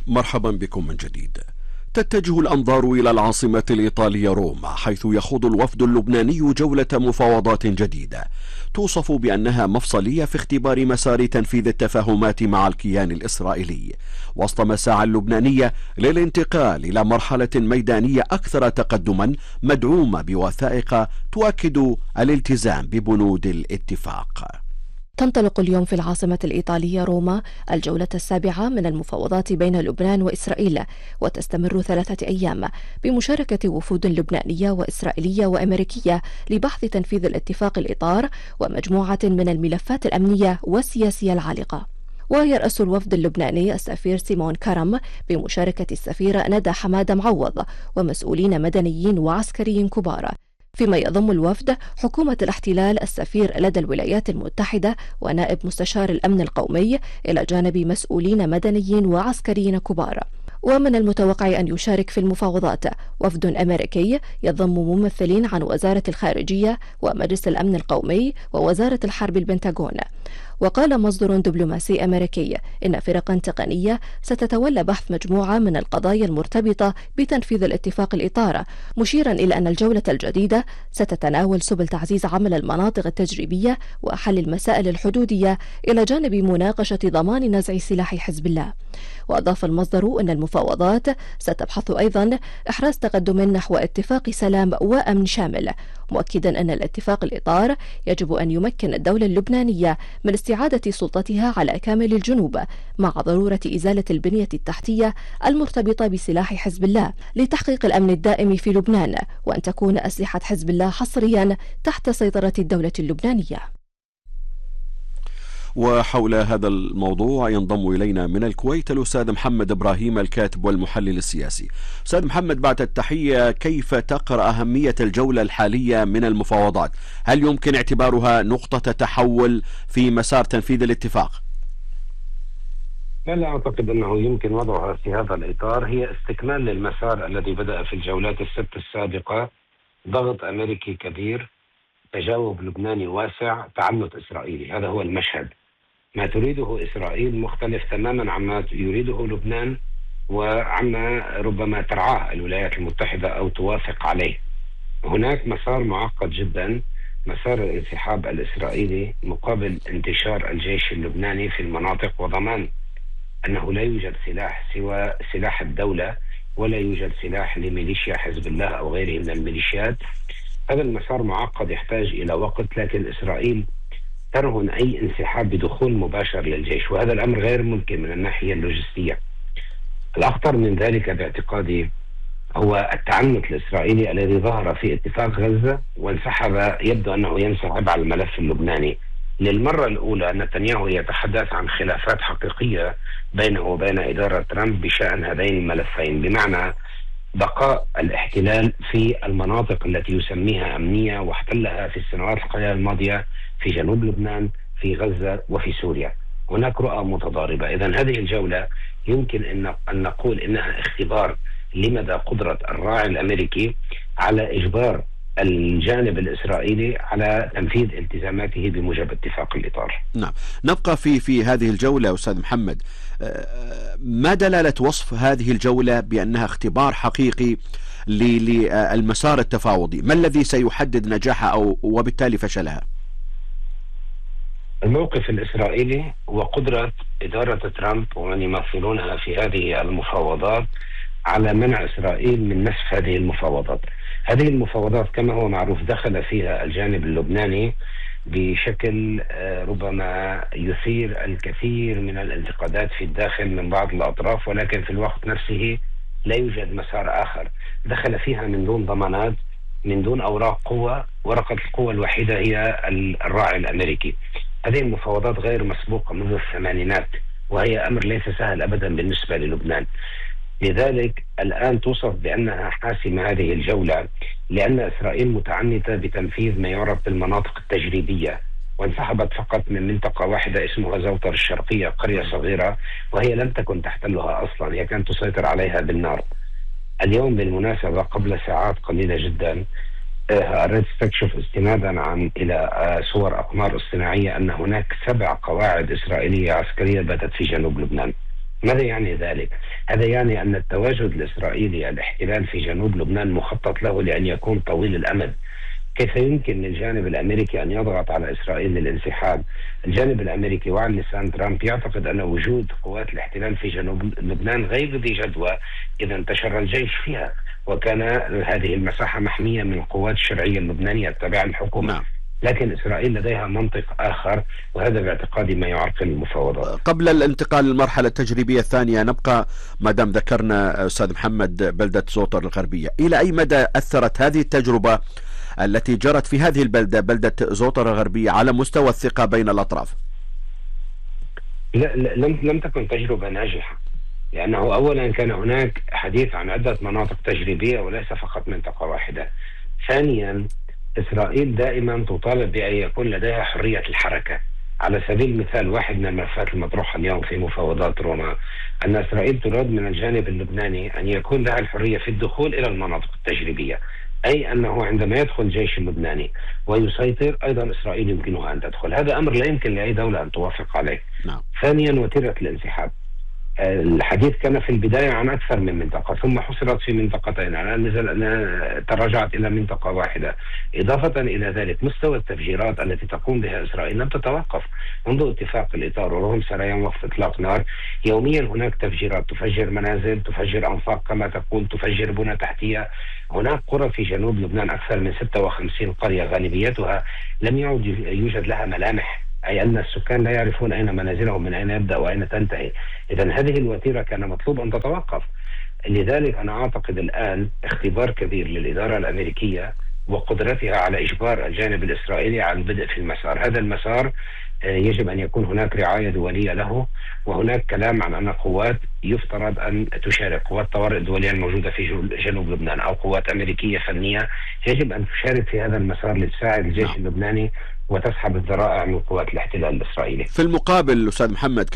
مرحبا بكم من جديد. تتجه الأنظار إلى العاصمة الإيطالية روما، حيث يخوض الوفد اللبناني جولة مفاوضات جديدة توصف بأنها مفصلية في اختبار مسار تنفيذ التفاهمات مع الكيان الإسرائيلي، وسط مساعي اللبنانية للانتقال إلى مرحلة ميدانية أكثر تقدما مدعومة بوثائق تؤكد الالتزام ببنود الاتفاق. تنطلق اليوم في العاصمة الإيطالية روما الجولة السابعة من المفاوضات بين لبنان وإسرائيل، وتستمر 3 أيام بمشاركة وفود لبنانية وإسرائيلية وأمريكية لبحث تنفيذ الاتفاق الإطار ومجموعة من الملفات الأمنية والسياسية العالقة. ويرأس الوفد اللبناني السفير سيمون كرم بمشاركة السفيرة ندى حمادة معوض ومسؤولين مدنيين وعسكريين كبار، فيما يضم الوفد حكومة الاحتلال، السفير لدى الولايات المتحدة ونائب مستشار الأمن القومي، إلى جانب مسؤولين مدنيين وعسكريين كبار. ومن المتوقع أن يشارك في المفاوضات وفد أمريكي يضم ممثلين عن وزارة الخارجية ومجلس الأمن القومي ووزارة الحرب البنتاغون. وقال مصدر دبلوماسي أمريكي إن فرقا تقنية ستتولى بحث مجموعة من القضايا المرتبطة بتنفيذ الاتفاق الإطار، مشيرا إلى أن الجولة الجديدة ستتناول سبل تعزيز عمل المناطق التجريبية وحل المسائل الحدودية، إلى جانب مناقشة ضمان نزع سلاح حزب الله. وأضاف المصدر أن المفاوضات ستبحث أيضا إحراز تقدم نحو اتفاق سلام وأمن شامل، مؤكدا أن الاتفاق الإطار يجب أن يمكن الدولة اللبنانية من استعادة سلطتها على كامل الجنوب، مع ضرورة إزالة البنية التحتية المرتبطة بسلاح حزب الله لتحقيق الأمن الدائم في لبنان، وأن تكون أسلحة حزب الله حصريا تحت سيطرة الدولة اللبنانية. وحول هذا الموضوع ينضم إلينا من الكويت الأستاذ محمد إبراهيم، الكاتب والمحلل السياسي. أستاذ محمد، بعد التحية، كيف تقرأ أهمية الجولة الحالية من المفاوضات؟ هل يمكن اعتبارها نقطة تحول في مسار تنفيذ الاتفاق؟ لا أعتقد أنه يمكن وضعها في هذا الإطار. هي استكمال للمسار الذي بدأ في الجولات ال6 السابقة: ضغط أمريكي كبير، تجاوب لبناني واسع، تعنت إسرائيلي. هذا هو المشهد. ما تريده إسرائيل مختلف تماما عما يريده لبنان وعما ربما ترعاه الولايات المتحدة أو توافق عليه. هناك مسار معقد جدا، مسار الانسحاب الإسرائيلي مقابل انتشار الجيش اللبناني في المناطق، وضمان أنه لا يوجد سلاح سوى سلاح الدولة، ولا يوجد سلاح لميليشيا حزب الله أو غيره من الميليشيات. هذا المسار معقد يحتاج إلى وقت، لكن إسرائيل ترهن أي انسحاب بدخول مباشر للجيش، وهذا الأمر غير ممكن من الناحية اللوجستية. الأخطر من ذلك باعتقادي هو التعنت الإسرائيلي الذي ظهر في اتفاق غزة وانسحب، يبدو أنه ينسحب على الملف اللبناني. للمرة الأولى نتنياهو يتحدث عن خلافات حقيقية بينه وبين إدارة ترامب بشأن هذين الملفين، بمعنى بقاء الاحتلال في المناطق التي يسميها أمنية واحتلها في السنوات القليلة الماضية في جنوب لبنان، في غزة، وفي سوريا. هناك رؤى متضاربة. إذن هذه الجولة يمكن أن نقول إنها اختبار لمدى قدرة الراعي الأمريكي على إجبار الجانب الإسرائيلي على تنفيذ التزاماته بموجب اتفاق الإطار. نعم، نبقى في هذه الجولة أستاذ محمد. ما دلالة وصف هذه الجولة بأنها اختبار حقيقي للمسار التفاوضي؟ ما الذي سيحدد نجاحها أو وبالتالي فشلها؟ الموقف الإسرائيلي وقدرة إدارة ترامب ومن يمثلونها في هذه المفاوضات على منع إسرائيل من نسف هذه المفاوضات. هذه المفاوضات كما هو معروف دخل فيها الجانب اللبناني بشكل ربما يثير الكثير من الانتقادات في الداخل من بعض الأطراف، ولكن في الوقت نفسه لا يوجد مسار آخر. دخل فيها من دون ضمانات، من دون أوراق قوة. ورقة القوة الوحيدة هي الراعي الأمريكي. هذه المفاوضات غير مسبوقة منذ الثمانينات، وهي أمر ليس سهل أبدا بالنسبة للبنان. لذلك الآن توصف بأنها حاسمة هذه الجولة، لأن إسرائيل متعنتة بتنفيذ ما يعرف بالمناطق التجريبية، وانسحبت فقط من منطقة واحدة اسمها زوطر الشرقية، قرية صغيرة، وهي لم تكن تحتلها أصلا، هي كانت تسيطر عليها بالنار. اليوم بالمناسبة قبل ساعات قليلة جدا أردت استكشف استنادا إلى صور أقمار اصطناعية أن هناك 7 قواعد إسرائيلية عسكرية باتت في جنوب لبنان. ماذا يعني ذلك؟ هذا يعني أن التواجد الإسرائيلي الاحتلال في جنوب لبنان مخطط له لأن يكون طويل الأمد. كيف يمكن للجانب الأمريكي أن يضغط على إسرائيل للانسحاب؟ الجانب الأمريكي وعلى لسان ترامب يعتقد أن وجود قوات الاحتلال في جنوب لبنان غير ذي جدوى إذا انتشر الجيش فيها، وكان هذه المساحة محمية من القوات الشرعية اللبنانية التابعة للحكومة. نعم. لكن إسرائيل لديها منطق آخر، وهذا باعتقادي ما يعرقل المفاوضات. قبل الانتقال للمرحلة التجريبية الثانية، نبقى ما دام ذكرنا أستاذ محمد بلدة زوطر الغربية، إلى أي مدى أثرت هذه التجربة التي جرت في هذه البلدة، بلدة زوطر الغربية، على مستوى الثقة بين الأطراف؟ لا، لم تكن تجربة ناجحة، لأنه أولا كان هناك حديث عن عدة مناطق تجريبية وليس فقط منطقة واحدة. ثانيا، إسرائيل دائما تطالب بأن يكون لديها حرية الحركة. على سبيل المثال، واحد من الملفات المطروحة اليوم في مفاوضات روما أن إسرائيل تراد من الجانب اللبناني أن يكون لها الحرية في الدخول إلى المناطق التجريبية، أي أنه عندما يدخل الجيش اللبناني ويسيطر، أيضا إسرائيل يمكنها أن تدخل. هذا أمر لا يمكن لأي دولة أن توافق عليه. نعم. ثانيا، وتيرة الانسحاب. الحديث كان في البداية عن أكثر من منطقة، ثم حصرت في منطقتين، تراجعت إلى منطقة واحدة. إضافة إلى ذلك، مستوى التفجيرات التي تقوم بها إسرائيل لم تتوقف منذ اتفاق الإطار ورغم سريان وقف إطلاق نار. يوميا هناك تفجيرات، تفجر منازل، تفجر أنفاق كما تقول، تفجر بنى تحتية. هناك قرى في جنوب لبنان، أكثر من 56 قرية، غالبيتها لم يعد يوجد لها ملامح، أي أن السكان لا يعرفون أين منازلهم، من أين يبدأ وأين تنتهي. إذن هذه الوتيرة كان مطلوب أن تتوقف. لذلك أنا أعتقد الآن اختبار كبير للإدارة الأمريكية وقدرتها على إجبار الجانب الإسرائيلي على البدء في المسار. هذا المسار يجب أن يكون هناك رعاية دولية له، وهناك كلام عن أن قوات يفترض أن تشارك، قوات طوارئ الدولية الموجودة في جنوب لبنان أو قوات أمريكية فنية، يجب أن تشارك في هذا المسار لتساعد الجيش اللبناني وتسحب الذرائع من قوات الاحتلال الإسرائيلي. في المقابل أستاذ محمد،